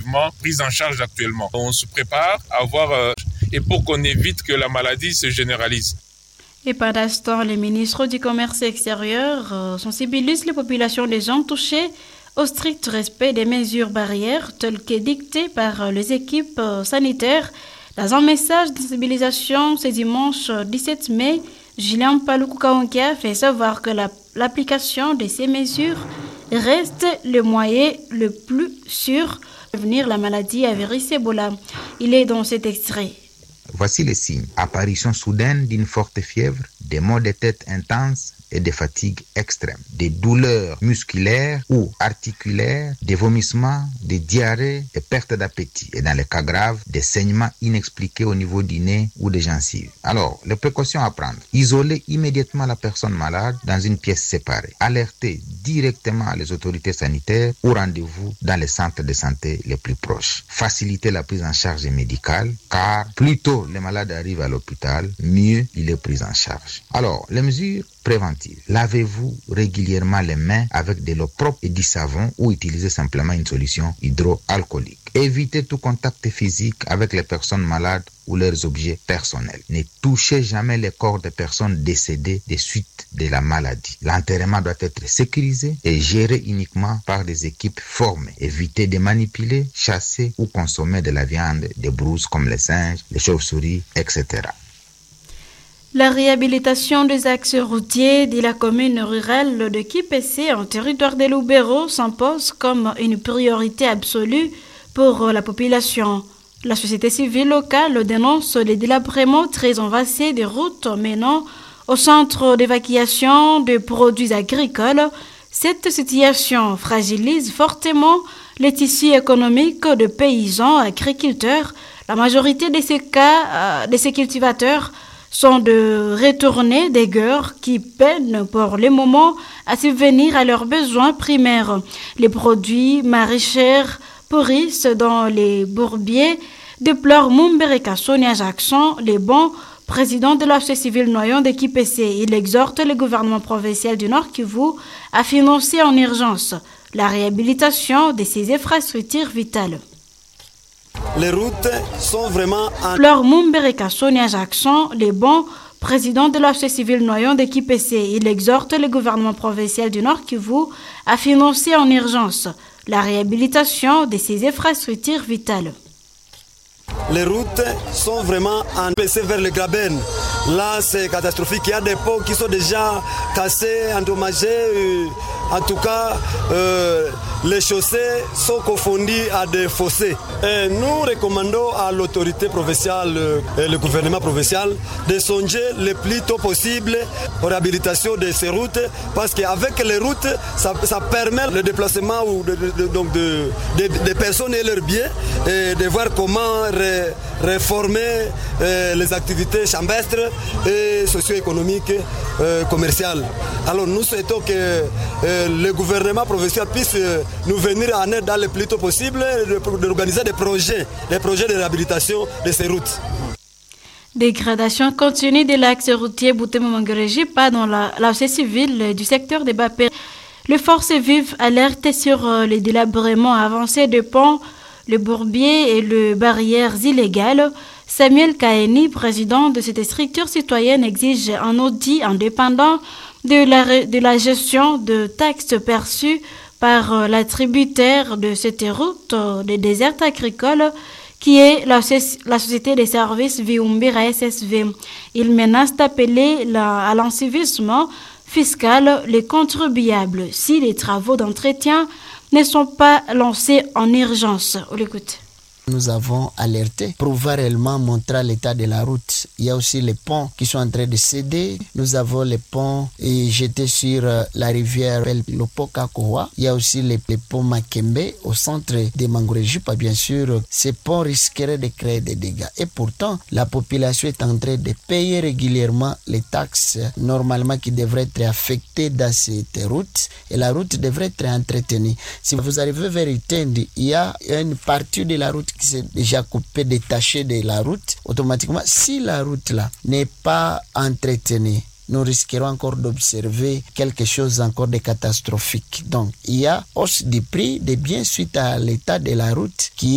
effectivement prises en charge actuellement. On se prépare à voir et pour qu'on évite que la maladie se généralise. Et pendant ce temps, le ministre du Commerce extérieur sensibilise les populations des zones touchées au strict respect des mesures barrières telles que dictées par les équipes sanitaires. Dans un message de sensibilisation ce dimanche 17 mai, Julien Paluku-Kaonkia fait savoir que l'application de ces mesures reste le moyen le plus sûr de prévenir la maladie à virus Ebola. Il est dans cet extrait. Voici les signes. Apparition soudaine d'une forte fièvre, des maux de tête intenses et des fatigues extrêmes, des douleurs musculaires ou articulaires, des vomissements, des diarrhées et perte d'appétit. Et dans les cas graves, des saignements inexpliqués au niveau du nez ou des gencives. Alors, les précautions à prendre. Isoler immédiatement la personne malade dans une pièce séparée. Alerter directement les autorités sanitaires ou rendez-vous dans les centres de santé les plus proches. Faciliter la prise en charge médicale, car plus tôt les malades arrivent à l'hôpital, mieux il est pris en charge. Alors, les mesures préventive. Lavez-vous régulièrement les mains avec de l'eau propre et du savon ou utilisez simplement une solution hydroalcoolique. Évitez tout contact physique avec les personnes malades ou leurs objets personnels. Ne touchez jamais les corps des personnes décédées des suites de la maladie. L'enterrement doit être sécurisé et géré uniquement par des équipes formées. Évitez de manipuler, chasser ou consommer de la viande des brouses comme les singes, les chauves-souris, etc. La réhabilitation des axes routiers de la commune rurale de Kipessé en territoire de Lubero s'impose comme une priorité absolue pour la population. La société civile locale dénonce les délabrements très envasés des routes menant au centre d'évacuation des produits agricoles. Cette situation fragilise fortement les tissus économiques de paysans agriculteurs. La majorité de ces cultivateurs sont de retourner des guerres qui peinent pour le moment à subvenir à leurs besoins primaires. Les produits maraîchers pourrissent dans les bourbiers, déplore Mumbereka Sonia Jackson, les bons président de la société civile noyant de Kipessé. Il exhorte le gouvernement provincial du Nord Kivu à financer en urgence la réhabilitation de ces infrastructures vitales. Les routes sont vraiment en... Fleur Mumbereka Sonia Jackson, les bons président de la société civile noyant de Kipessé. Il exhorte le gouvernement provincial du Nord Kivu à financer en urgence la réhabilitation de ces infrastructures vitales. Les routes sont vraiment empêchées vers le Graben. Là, c'est catastrophique. Il y a des ponts qui sont déjà cassés, endommagés. En tout cas, les chaussées sont confondues à des fossés. Et nous recommandons à l'autorité provinciale et le gouvernement provincial de songer le plus tôt possible aux réhabilitations de ces routes, parce qu'avec les routes, ça permet le déplacement des personnes et leurs biens, et de voir comment réformer les activités champêtres et socio-économiques commerciales. Alors nous souhaitons que le gouvernement provincial puisse nous venir en aide dans le plus tôt possible d'organiser des projets de réhabilitation de ces routes. Dégradation continue de l'axe routier Boutemou-Mangueréji, pas dans la société civile du secteur des Bapé. Les forces vives alertent sur les délabrements avancés de ponts, le bourbier et les barrières illégales. Samuel Kaeni, président de cette structure citoyenne, exige un audit indépendant de la gestion de taxes perçues par l'attributaire de cette route des déserts agricoles qui est la société des services Viumbira SSV. Il menace d'appeler à l'incivisme fiscal les contribuables si les travaux d'entretien ne sont pas lancés en urgence. On l'écoute. Nous avons alerté pour voir réellement montrer l'état de la route. Il y a aussi les ponts qui sont en train de céder. Nous avons les ponts jetés sur la rivière Lopoka-Kowa. Il y a aussi les ponts Makembe au centre de Mangurejipa. Bien sûr, ces ponts risqueraient de créer des dégâts. Et pourtant, la population est en train de payer régulièrement les taxes normalement qui devraient être affectées dans cette route. Et la route devrait être entretenue. Si vous arrivez vers Itendi, il y a une partie de la route qui s'est déjà coupée, détachée de la route. Automatiquement, si la route là n'est pas entretenue, nous risquerons encore d'observer quelque chose encore de catastrophique. Donc, il y a hausse du prix des biens suite à l'état de la route qui